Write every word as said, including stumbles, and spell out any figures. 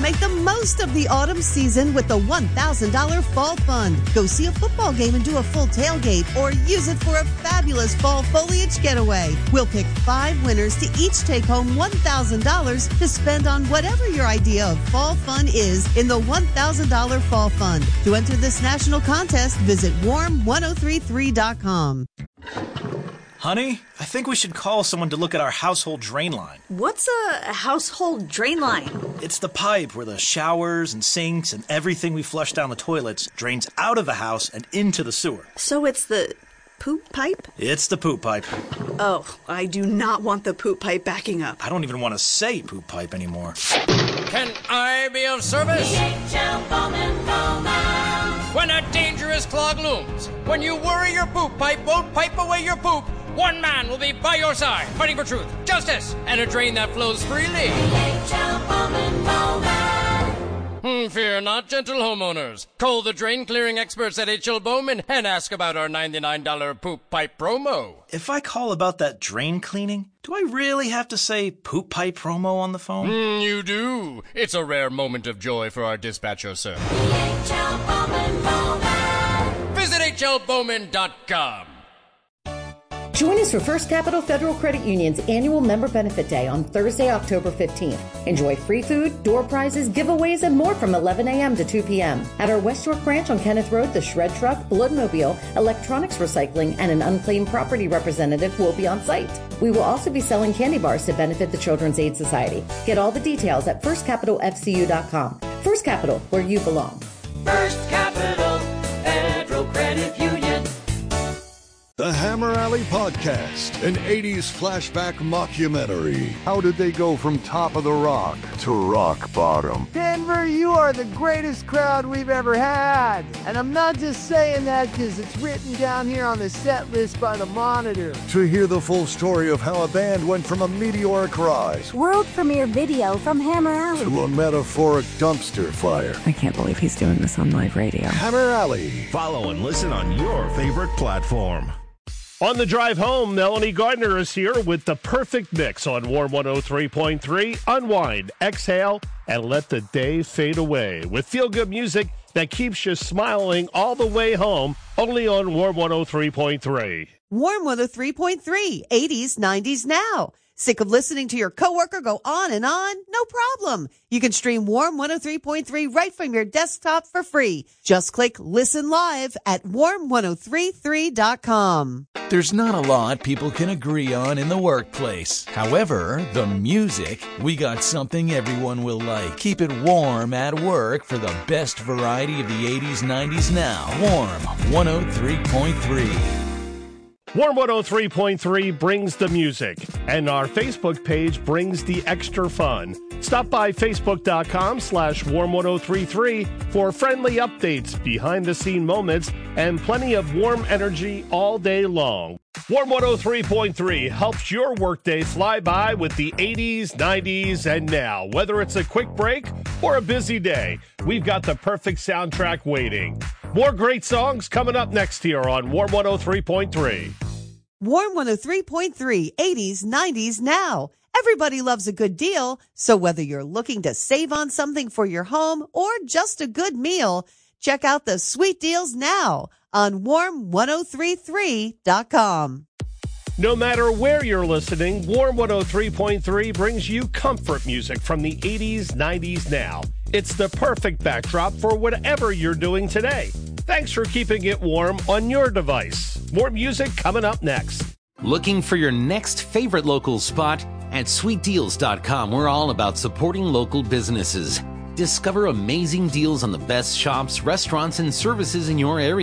Make the most of the autumn season with the one thousand dollars Fall Fund. Go see a football game and do a full tailgate, or use it for a fabulous fall foliage getaway. We'll pick five winners to each take home one thousand dollars to spend on whatever your idea of fall fun is in the one thousand dollars Fall Fund. To enter this national contest, visit warm ten thirty-three dot com. Honey, I think we should call someone to look at our household drain line. What's a household drain line? It's the pipe where the showers and sinks and everything we flush down the toilets drains out of the house and into the sewer. So it's the poop pipe? It's the poop pipe. Oh, I do not want the poop pipe backing up. I don't even want to say poop pipe anymore. Can I be of service? D H L Bowman Bowman. When a dangerous clog looms, when you worry your poop pipe won't pipe away your poop, one man will be by your side, fighting for truth, justice, and a drain that flows freely. D H L Bowman Bowman. Hmm, fear not, gentle homeowners. Call the drain clearing experts at H L Bowman and ask about our ninety-nine dollars poop pipe promo. If I call about that drain cleaning, do I really have to say poop pipe promo on the phone? Mm, you do. It's a rare moment of joy for our dispatcher, sir. D H L Bowman Bowman. Visit H L Bowman dot com. Join us for First Capital Federal Credit Union's annual Member Benefit Day on Thursday, October fifteenth. Enjoy free food, door prizes, giveaways, and more from eleven a.m. to two p.m. At our West York branch on Kenneth Road, the Shred Truck, Bloodmobile, Electronics Recycling, and an unclaimed property representative will be on site. We will also be selling candy bars to benefit the Children's Aid Society. Get all the details at first capital f c u dot com. First Capital, where you belong. First Capital Federal Credit Union. The Hammer Alley Podcast, an eighties flashback mockumentary. How did they go from top of the rock to rock bottom? Denver, you are the greatest crowd we've ever had. And I'm not just saying that because it's written down here on the set list by the Monitor. To hear the full story of how a band went from a meteoric rise, world premiere video from Hammer Alley, to a metaphoric dumpster fire. I can't believe he's doing this on live radio. Hammer Alley. Follow and listen on your favorite platform. On the drive home, Melanie Gardner is here with the perfect mix on Warm one oh three point three. Unwind, exhale, and let the day fade away with feel-good music that keeps you smiling all the way home, only on Warm one oh three point three. Warm one oh three point three, eighties, nineties now. Sick of listening to your coworker go on and on? No problem. You can stream Warm one oh three point three right from your desktop for free. Just click Listen Live at warm ten thirty-three dot com. There's not a lot people can agree on in the workplace. However, the music, we got something everyone will like. Keep it warm at work for the best variety of the eighties, nineties now. Warm one oh three point three. Warm one oh three point three brings the music, and our Facebook page brings the extra fun. Stop by facebook.com slash warm1033 for friendly updates, behind-the-scene moments, and plenty of warm energy all day long. Warm one oh three point three helps your workday fly by with the eighties, nineties, and now. Whether it's a quick break or a busy day, we've got the perfect soundtrack waiting. More great songs coming up next here on Warm one oh three point three. Warm one oh three point three, eighties, nineties now. Everybody loves a good deal, so whether you're looking to save on something for your home or just a good meal, check out the sweet deals now on warm ten thirty-three dot com. No matter where you're listening, Warm one oh three point three brings you comfort music from the eighties, nineties now. It's the perfect backdrop for whatever you're doing today. Thanks for keeping it warm on your device. More music coming up next. Looking for your next favorite local spot? At sweet deals dot com, we're all about supporting local businesses. Discover amazing deals on the best shops, restaurants, and services in your area.